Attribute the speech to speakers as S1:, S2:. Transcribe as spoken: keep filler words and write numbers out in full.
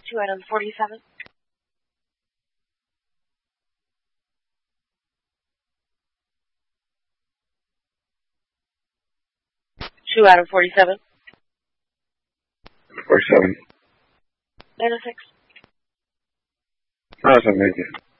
S1: two item forty-seven. Two item forty-seven.
S2: Forty-seven.
S1: nine oh six.
S2: Awesome, thank you.